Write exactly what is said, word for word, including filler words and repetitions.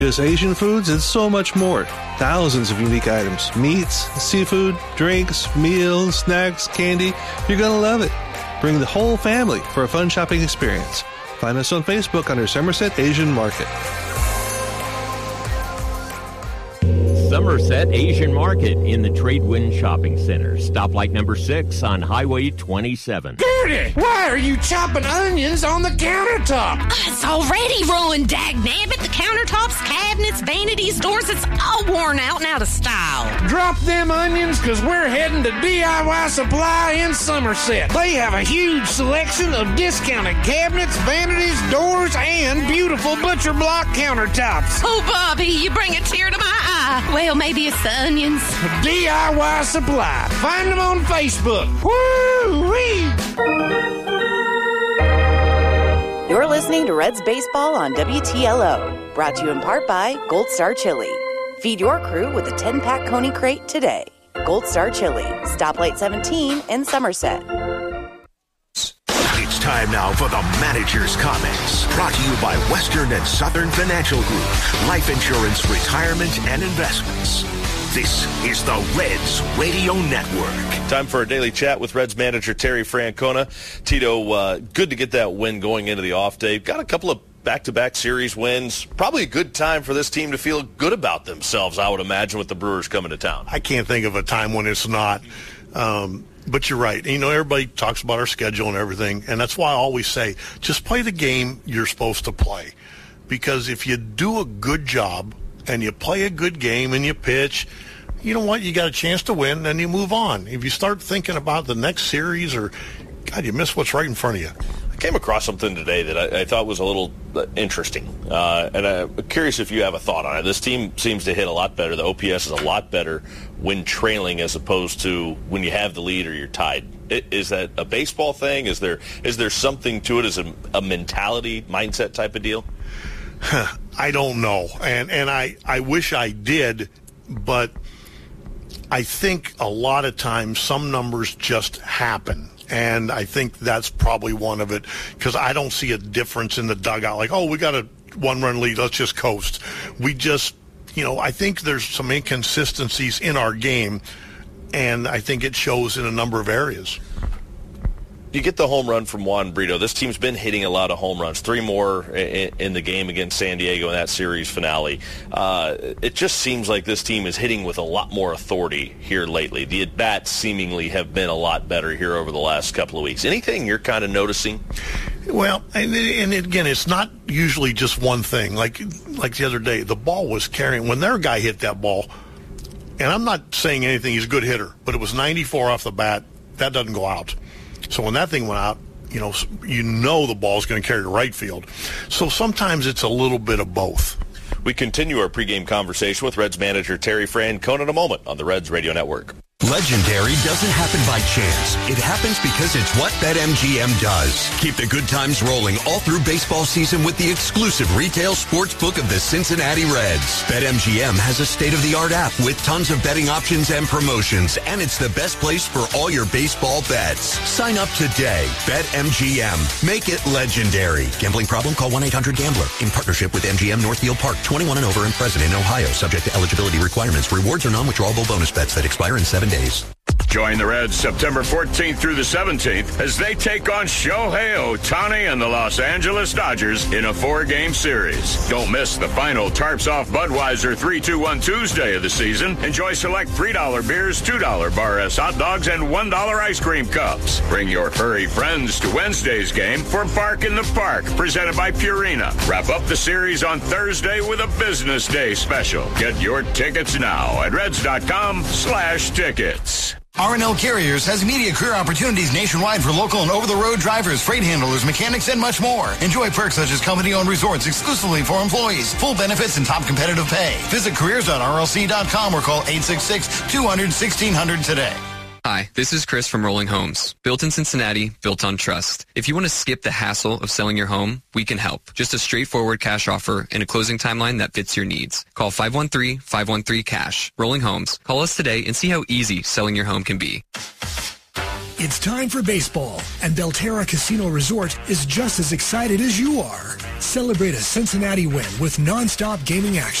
Just Asian foods and so much more. Thousands of unique items. Meats, seafood, drinks, meals, snacks, candy. You're going to love it. Bring the whole family for a fun shopping experience. Find us on Facebook under Somerset Asian Market. Somerset Asian Market in the Tradewind Shopping Center. Stoplight number six on Highway twenty-seven. Gertie, why are you chopping onions on the countertop? It's already ruined, dagnabbit. The countertops, cabinets, vanities, doors, it's all worn out and out of style. Drop them onions, because we're heading to D I Y Supply in Somerset. They have a huge selection of discounted cabinets, vanities, doors, and beautiful butcher block countertops. Oh, Bobby, you bring a tear to my eye. Well, maybe it's the onions. D I Y Supply. Find them on Facebook. Woo-wee! You're listening to Reds Baseball on W T L O. Brought to you in part by Gold Star Chili. Feed your crew with a ten-pack Coney Crate today. Gold Star Chili. Stoplight seventeen in Somerset. It's time now for the manager's comments. Brought to you by Western and Southern Financial Group. Life insurance, retirement, and investments. This is the Reds Radio Network. Time for a daily chat with Reds manager Terry Francona. Tito, uh, good to get that win going into the off day. Got a couple of back-to-back series wins. Probably a good time for this team to feel good about themselves, I would imagine, with the Brewers coming to town. I can't think of a time when it's not. Um, but you're right. You know, everybody talks about our schedule and everything, and that's why I always say, just play the game you're supposed to play. Because if you do a good job and you play a good game and you pitch, you know what, you got a chance to win, then you move on. If you start thinking about the next series or, God, you miss what's right in front of you. I came across something today that I, I thought was a little interesting, uh, and I'm curious if you have a thought on it. This team seems to hit a lot better. The O P S is a lot better when trailing as opposed to when you have the lead or you're tied. Is that a baseball thing? Is there is there something to it as a, a mentality, mindset type of deal? I don't know, and and I, I wish I did, but I think a lot of times some numbers just happen. And I think that's probably one of it, because I don't see a difference in the dugout. Like, oh, we got a one-run lead, let's just coast. We just, you know, I think there's some inconsistencies in our game, and I think it shows in a number of areas. You get the home run from Juan Brito. This team's been hitting a lot of home runs, three more in, in the game against San Diego in that series finale. Uh, it just seems like this team is hitting with a lot more authority here lately. The at-bats seemingly have been a lot better here over the last couple of weeks. Anything you're kind of noticing? Well, and, and again, it's not usually just one thing. Like, like the other day, the ball was carrying. When their guy hit that ball, and I'm not saying anything, he's a good hitter, but it was ninety-four off the bat. That doesn't go out. So when that thing went out, you know, you know the ball's going to carry to right field. So sometimes it's a little bit of both. We continue our pregame conversation with Reds manager Terry Francona in a moment on the Reds Radio Network. Legendary doesn't happen by chance. It happens because it's what BetMGM does. Keep the good times rolling all through baseball season with the exclusive retail sports book of the Cincinnati Reds. BetMGM has a state-of-the-art app with tons of betting options and promotions, and it's the best place for all your baseball bets. Sign up today. BetMGM. Make it legendary. Gambling problem? Call one eight hundred gambler. In partnership with M G M Northfield Park, twenty-one and over and present in Ohio, subject to eligibility requirements. Rewards are non-withdrawable bonus bets that expire in seven days. Join the Reds September fourteenth through the seventeenth as they take on Shohei Ohtani and the Los Angeles Dodgers in a four-game series. Don't miss the final Tarps Off Budweiser three two one Tuesday of the season. Enjoy select three dollar beers, two dollar Bar S hot dogs, and one dollar ice cream cups. Bring your furry friends to Wednesday's game for Bark in the Park, presented by Purina. Wrap up the series on Thursday with a Business Day special. Get your tickets now at reds.com slash tickets. R and L Carriers has immediate career opportunities nationwide for local and over-the-road drivers, freight handlers, mechanics, and much more. Enjoy perks such as company-owned resorts exclusively for employees, full benefits, and top competitive pay. Visit careers dot R L C dot com or call eight six six, two hundred, sixteen hundred today. Hi, this is Chris from Rolling Homes. Built in Cincinnati, built on trust. If you want to skip the hassle of selling your home, we can help. Just a straightforward cash offer and a closing timeline that fits your needs. Call five one three, five one three, C A S H. Rolling Homes. Call us today and see how easy selling your home can be. It's time for baseball, and Belterra Casino Resort is just as excited as you are. Celebrate a Cincinnati win with nonstop gaming action.